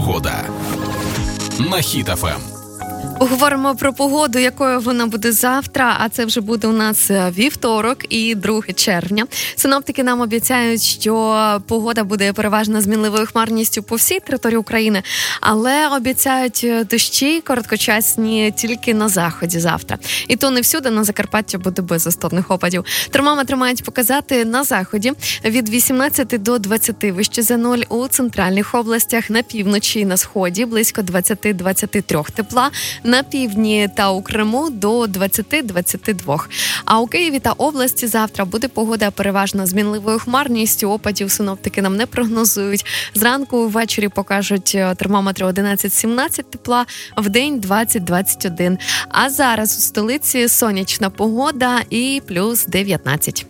Погода на Хіт ФМ. Говоримо про погоду, якою вона буде завтра, а це вже буде у нас вівторок і 2 червня. Синоптики нам обіцяють, що погода буде переважно змінливою хмарністю по всій території України, але обіцяють дощі короткочасні тільки на заході завтра. І то не всюди, на Закарпатті буде без істотних опадів. Термометри мають показати на заході від 18 до 20 вище за 0, у центральних областях, на півночі і на сході близько 20-23 тепла, на півдні та у Криму до 20-22. А у Києві та області завтра буде погода переважно змінливою хмарністю. Опадів синоптики нам не прогнозують. Зранку ввечері покажуть термометри 11-17 тепла, вдень 20-21. А зараз у столиці сонячна погода і плюс 19.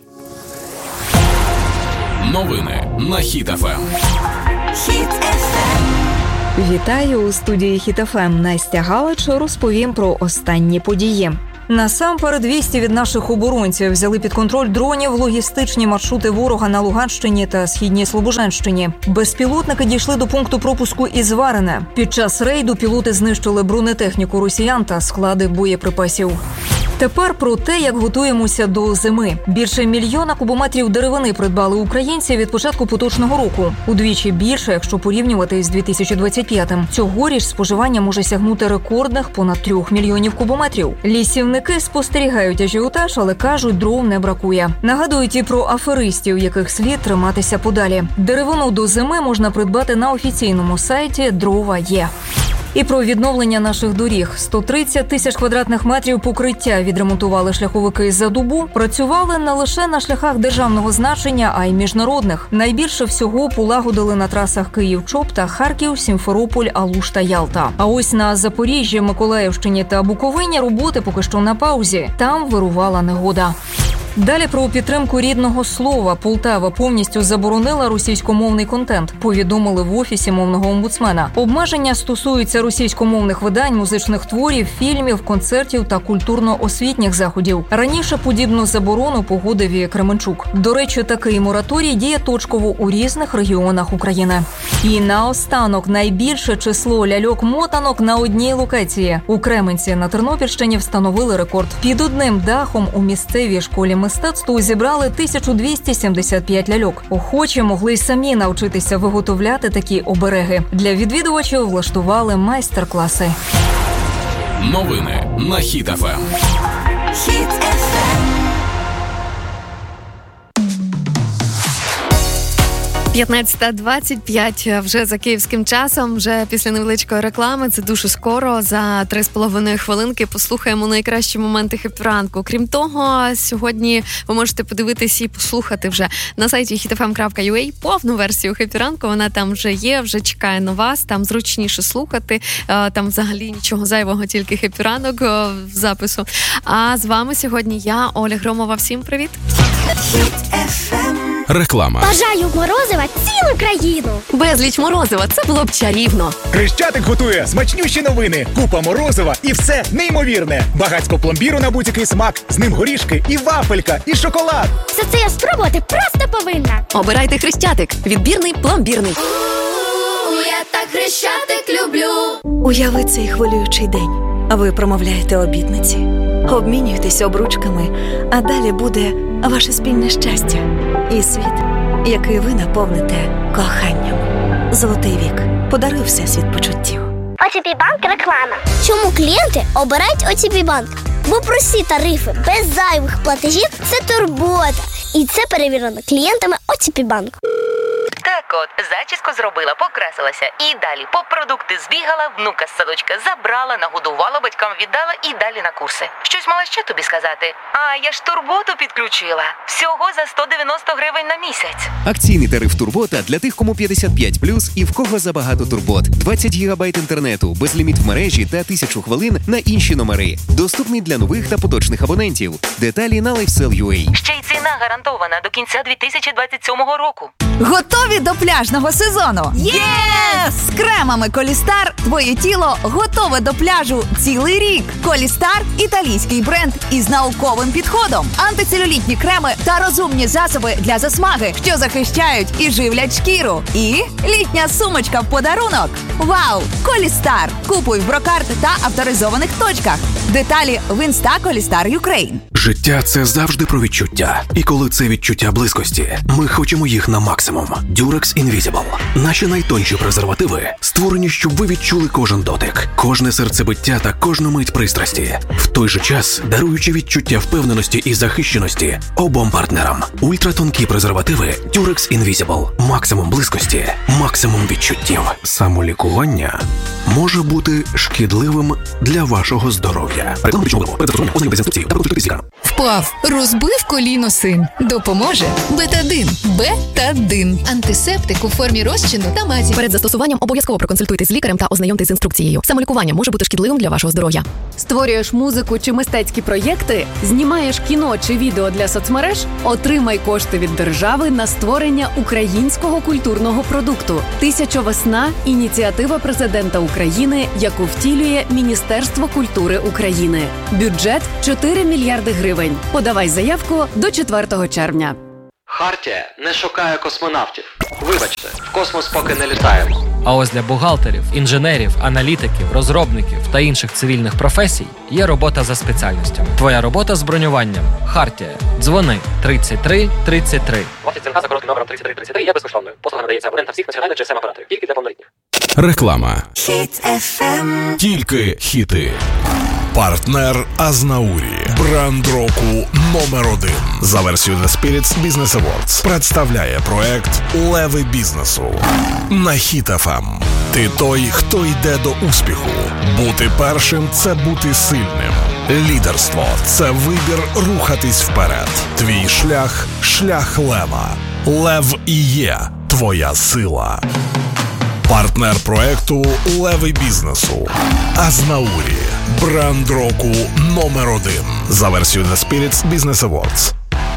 Новини на Хіт ФМ. Хіт ФМ. Вітаю у студії Хіт ФМ. Настя Галич розповім про останні події. Насамперед, вісті від наших оборонців взяли під контроль дронів логістичні маршрути ворога на Луганщині та Східній Слобожанщині. Безпілотники дійшли до пункту пропуску Ізварине. Під час рейду пілоти знищили бронетехніку росіян та склади боєприпасів. Тепер про те, як готуємося до зими. Більше 1 мільйона кубометрів деревини придбали українці від початку поточного року. Удвічі більше, якщо порівнювати з 2025-м. Цьогоріч споживання може сягнути рекордних понад 3 мільйонів кубометрів. Лісівники спостерігають ажіотаж, але кажуть, дров не бракує. Нагадують і про аферистів, яких слід триматися подалі. Деревину до зими можна придбати на офіційному сайті «Дрова.є». І про відновлення наших доріг. 130 тисяч квадратних метрів покриття відремонтували шляховики за добу. Працювали не лише на шляхах державного значення, а й міжнародних. Найбільше всього полагодили на трасах Київ-Чоп та Харків, Сімферополь, Алуш та Ялта. А ось на Запоріжжі, Миколаївщині та Буковині роботи поки що на паузі. Там вирувала негода. Далі про підтримку рідного слова. Полтава повністю заборонила російськомовний контент, повідомили в Офісі мовного омбудсмена. Обмеження стосуються російськомовних видань, музичних творів, фільмів, концертів та культурно-освітніх заходів. Раніше подібну заборону погодив і Кременчук. До речі, такий мораторій діє точково у різних регіонах України. І наостанок найбільше число ляльок-мотанок на одній локації. У Кременці на Тернопільщині встановили рекорд. Під одним дахом у місцевій школі мистецтву зібрали 1275 ляльок. Охочі могли й самі навчитися виготовляти такі обереги. Для відвідувачів влаштували майстер-класи. Новини на Хіт ФМ. Хіт ФМ. 15:25 вже за київським часом, вже після невеличкої реклами. Це дуже скоро, за 3,5 хвилинки послухаємо найкращі моменти хеппі-ранку. Крім того, сьогодні ви можете подивитися і послухати вже на сайті hitfm.ua повну версію хеппі-ранку. Вона там вже є, вже чекає на вас, там зручніше слухати, там взагалі нічого зайвого, тільки хеппі-ранок в запису. А з вами сьогодні я, Оля Громова. Всім привіт! Хіт ФМ. Реклама. Бажаю морозива цілу країну. Безліч морозива, це було б чарівно. Хрещатик готує смачнющі новини, купа морозива і все неймовірне. Багацько пломбіру на будь-який смак, з ним горішки і вафелька, і шоколад. Все це я спробувати просто повинна. Обирайте Хрещатик. Відбірний, пломбірний. Я так Хрещатик люблю. Уяви цей хвилюючий день. Ви промовляєте обітниці, обмінюєтесь обручками, а далі буде ваше спільне щастя і світ, який ви наповните коханням. Золотий вік подарує всесвіт почуттів. ОТП Банк реклама. Чому клієнти обирають ОТП Банк? Бо прості тарифи без зайвих платежів – це турбота. І це перевірено клієнтами ОТП Банк. Так от, зачіску зробила, покрасилася і далі по продукти збігала, внука з садочка забрала, нагодувала, батькам віддала і далі на курси. Щось мала ще тобі сказати? А, я ж турботу підключила. Всього за 190 гривень на місяць. Акційний тариф «Турбота» для тих, кому 55+, і в кого забагато турбот. 20 гігабайт інтернету, безліміт в мережі та 1000 хвилин на інші номери. Доступний для нових та поточних абонентів. Деталі на LifeSell.ua. Ще й ціна гарантована до кінця 2027 року. Готові до пляжного сезону? Єс! З кремами Колістар твоє тіло готове до пляжу цілий рік. Колістар – італійський бренд із науковим підходом. Антицелюлітні креми та розумні засоби для засмаги, що захищають і живлять шкіру. І літня сумочка в подарунок. Вау! Колістар! Купуй в Брокарт та авторизованих точках. Деталі в Інста Колістар Юкрейн. Життя – це завжди про відчуття. І коли це відчуття близькості, ми хочемо їх на максимум. Durex Invisible. Наші найтонші презервативи створені, щоб ви відчули кожен дотик, кожне серцебиття та кожну мить пристрасті. В той же час, даруючи відчуття впевненості і захищеності обом партнерам. Ультратонкі презервативи Durex Invisible. Максимум близькості, максимум відчуттів. Самолікування може бути шкідливим для вашого здоров'я. Реклама пічного виробу. Перед застосуванням ознайомтесь з інструкцією та консультуйтесь з лікарем. Впав, розбив коліно син. Допоможе Бетадин. Бетадин. Антисептик у формі розчину та мазі. Перед застосуванням обов'язково проконсультуйтесь з лікарем та ознайомтесь з інструкцією. Самолікування може бути шкідливим для вашого здоров'я. Створюєш музику чи мистецькі проєкти? Знімаєш кіно чи відео для соцмереж? Отримай кошти від держави на створення українського культурного продукту. «Тисяча весна» – ініціатива президента України, яку втілює Міністерство культури України. Бюджет – 4 мільярди гривень. Подавай заявку до 4 червня. Хартія не шукає космонавтів. Вибачте, в космос поки не літаємо. А ось для бухгалтерів, інженерів, аналітиків, розробників та інших цивільних професій є робота за спеціальностями. Твоя робота з бронюванням. Хартія. Дзвони 33 33. Офіс ЦНК за коротким номером 33 33 є безкоштовною. Послуга надається абонентам всіх національних GSM-операторів. Тільки для повнолітніх. Реклама. Хіт FM. Тільки хіти. Партнер Азнаурі. Бренд року номер 1. За версією The Spirits Business Awards представляє проект «Леви бізнесу» на Хіт FM. Ти той, хто йде до успіху. Бути першим – це бути сильним. Лідерство – це вибір рухатись вперед. Твій шлях – шлях лева. Лев і є твоя сила. Партнер проекту «Леви бізнесу» Азнаурі. Бренд року номер 1. За версією The Spirits Business Awards.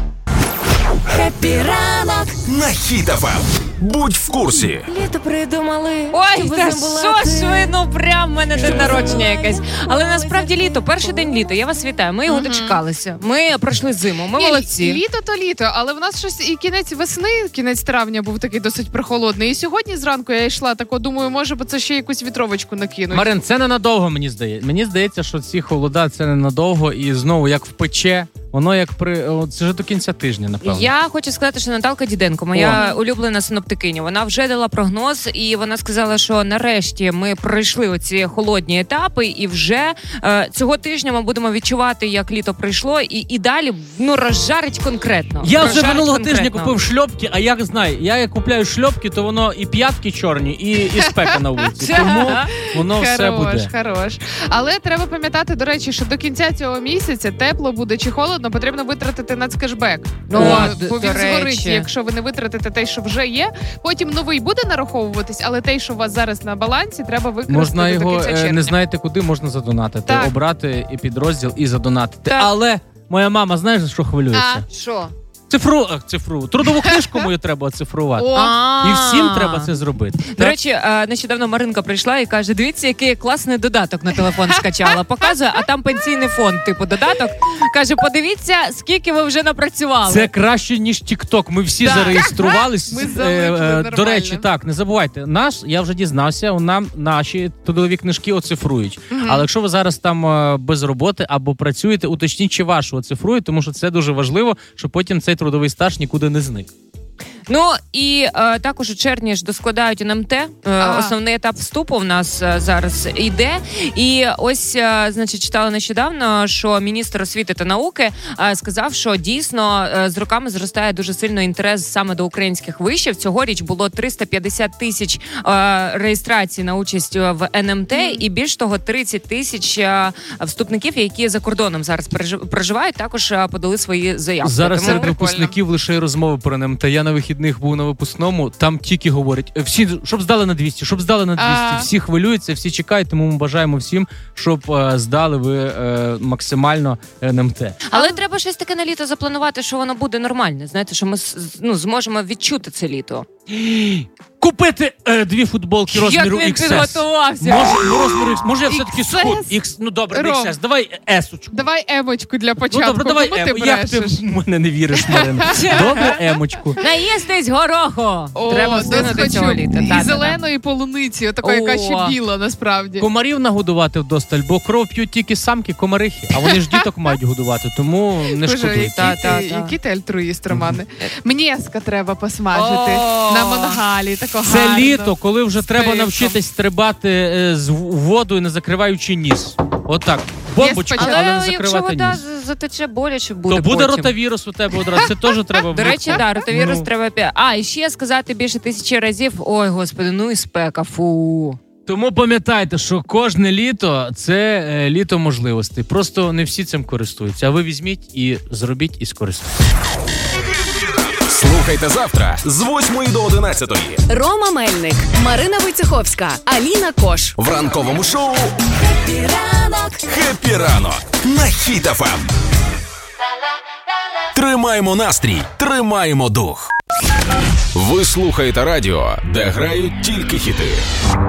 Хеппі ранок на Хіт FM. Будь в курсі. Літо придумали. Ой, та що ж ви, ну прям в мене день народження якесь. Але насправді літо, перший день літа, я вас вітаю, ми його дочекалися. Ми пройшли зиму, ми молодці. Літо то літо, але в нас щось і кінець весни, кінець травня був такий досить прохолодний. І сьогодні зранку я йшла, тако думаю, може б це ще якусь вітровочку накинуть. Марин, це ненадовго, мені здається. Мені здається, що ці холода це ненадовго і знову як впече. Воно як це вже до кінця тижня, напевно. Я хочу сказати, що Наталка Діденко, моя улюблена синоптикиня, вона вже дала прогноз, і вона сказала, що нарешті ми пройшли оці холодні етапи, і вже цього тижня ми будемо відчувати, як літо прийшло, і далі розжарить конкретно. Я вже минулого тижня купив шльопки, а як знаю, я купляю шльопки, то воно і п'ятки чорні, і спека на вулиці. Тому воно все буде. Хорош. Але треба пам'ятати, до речі, що до кінця цього місяця тепло буде чи холодно, потрібно витратити нацкешбек. Бо він згорить, якщо ви не витратите те, що вже є. Потім новий буде нараховуватись, але те, що у вас зараз на балансі, треба використати можна до його, кінця червня. не знаєте куди, можна задонатити. Так. Обрати і підрозділ і задонатити. Так. Але моя мама, знаєш, за що хвилюється? Що? Цифру. Трудову книжку мою треба оцифрувати. І всім треба це зробити. До речі, нещодавно Маринка прийшла і каже, дивіться, який я класний додаток на телефон скачала. Показує, а там пенсійний фонд, типу додаток. Каже, подивіться, скільки ви вже напрацювали. Це краще, ніж TikTok. Ми всі зареєструвались. До речі, так, не забувайте. Я вже дізнався, нам наші трудові книжки оцифрують. Але якщо ви зараз там без роботи або працюєте, уточніть, чи вашу оцифрують, тому що це дуже важливо, щоб потім цей трудовий стаж нікуди не зник. Ну і також у червні ж доскладають НМТ. Основний етап вступу в нас зараз йде. І ось, значить, читала нещодавно, що міністр освіти та науки сказав, що дійсно з роками зростає дуже сильно інтерес саме до українських вишів. Цьогоріч було 350 тисяч реєстрацій на участь в НМТ, і більш того, 30 тисяч вступників, які за кордоном зараз проживають, також подали свої заявки. Зараз серед випускників лише розмови про НМТ. Я на вихідних вихідних був на випускному, там тільки говорять, всі, щоб здали на 200, щоб здали на 200. Всі хвилюються, всі чекають, тому ми бажаємо всім, щоб здали ви максимально НМТ. Але треба щось таке на літо запланувати, що воно буде нормальне. Знаєте, що ми зможемо відчути це літо. Купити 2 футболки розміру XS. Як він підготувався. Може я все-таки схуд. Ну добре, не XS. Давай S-очку. Давай емочку для початку. Ну добре, давай емочку. Як ти в мене не віриш, Марина? Добре, емочку. Наїстись гороху. Треба здинути цього літа. І зеленої полуниці, отакої, яка ще біла, насправді. Комарів нагодувати вдосталь, бо кров п'ють тільки самки, комарихи. А вони ж діток мають годувати, тому не шкодуйте. Який ти альтруїст, Романе. М'єска треба посмажити на мангалі. Це літо, коли вже треба навчитись стрибати з воду і не закриваючи ніс. Отак. Бомбочку, але не закривати ніс. Якщо вода затече, боляче буде то буде потім. Ротавірус у тебе одразу. Це теж треба. До речі, да, ротавірус треба. І ще сказати більше 1000 разів. Ой, господи, ну і спека, фу. Тому пам'ятайте, що кожне літо – це літо можливостей. Просто не всі цим користуються. А ви візьміть і зробіть, і скористуйтесь. Слухайте завтра з 8 до 11. Рома Мельник, Марина Войцеховська, Аліна Кош. В ранковому шоу «Хеппі ранок» на Хіт ФМ. Тримаємо настрій, тримаємо дух. Ви слухаєте радіо, де грають тільки хіти.